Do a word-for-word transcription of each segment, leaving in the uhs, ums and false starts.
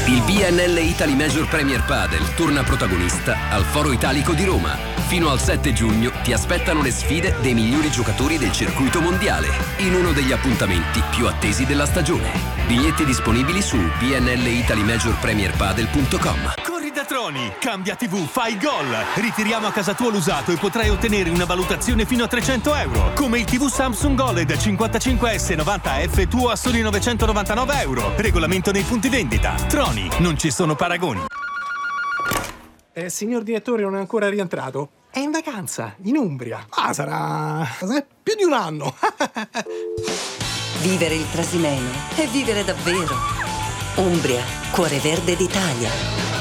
Il B N L Italy Major Premier Padel torna protagonista al Foro Italico di Roma. Fino al sette giugno ti aspettano le sfide dei migliori giocatori del circuito mondiale in uno degli appuntamenti più attesi della stagione. Biglietti disponibili su b n l italy major premier padel punto com. Corri da Troni, cambia tivù, fai gol. Ritiriamo a casa tua l'usato e potrai ottenere una valutazione fino a trecento euro. Come il tivù Samsung O L E D cinquantacinque S novanta F tuo a soli novecentonovantanove euro. Regolamento nei punti vendita. Troni, non ci sono paragoni. Eh, signor direttore non è ancora rientrato? È in vacanza, in Umbria. Ah, sarà... sarà più di un anno. Vivere il Trasimeno è vivere davvero. Umbria, cuore verde d'Italia.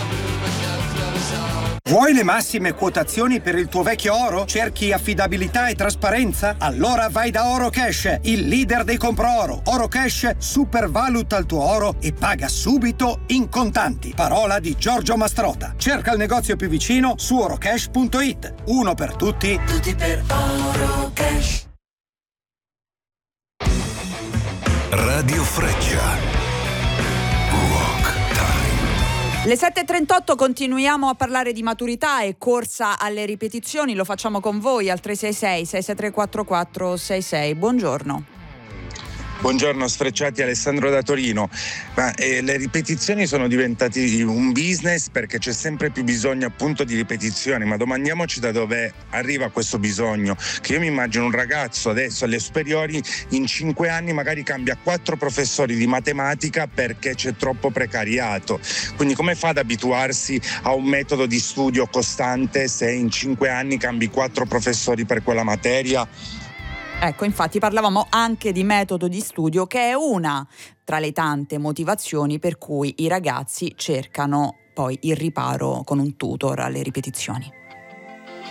Vuoi le massime quotazioni per il tuo vecchio oro? Cerchi affidabilità e trasparenza? Allora vai da Orocash, il leader dei compro-oro. Orocash supervaluta il tuo oro e paga subito in contanti. Parola di Giorgio Mastrota. Cerca il negozio più vicino su orocash punto it. Uno per tutti, tutti per Orocash. Radio Freccia. Le sette e trentotto, continuiamo a parlare di maturità e corsa alle ripetizioni, lo facciamo con voi al tre sei sei sei sei tre quattro quattro sei sei. Buongiorno. Buongiorno Sfrecciati, Alessandro da Torino. Ma, eh, le ripetizioni sono diventati un business perché c'è sempre più bisogno appunto di ripetizioni, ma domandiamoci da dove arriva questo bisogno, che io mi immagino un ragazzo adesso alle superiori in cinque anni magari cambia quattro professori di matematica perché c'è troppo precariato, quindi come fa ad abituarsi a un metodo di studio costante se in cinque anni cambi quattro professori per quella materia? Ecco, infatti parlavamo anche di metodo di studio, che è una tra le tante motivazioni per cui i ragazzi cercano poi il riparo con un tutor alle ripetizioni.